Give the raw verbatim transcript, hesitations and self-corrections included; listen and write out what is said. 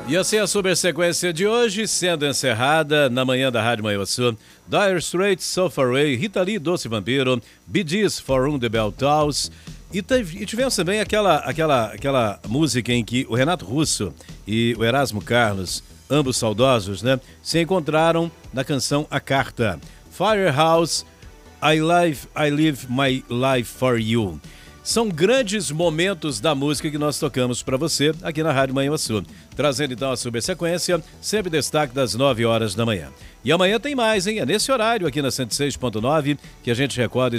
E assim a supersequência de hoje, sendo encerrada na manhã da Rádio Manhuaçu, Dire Straits, So Far Away, Rita Lee, Doce Vampiro, Bee Gees, For Whom the Bell Tolls, e, teve, e tivemos também aquela, aquela, aquela música em que o Renato Russo e o Erasmo Carlos, ambos saudosos, né, se encontraram na canção A Carta. Firehouse, I Live, I Live My Life For You. São grandes momentos da música que nós tocamos para você aqui na Rádio Manhuaçu. Trazendo então a subsequência, sempre destaque das nove horas da manhã. E amanhã tem mais, hein? É nesse horário aqui na cento e seis ponto nove que a gente recorda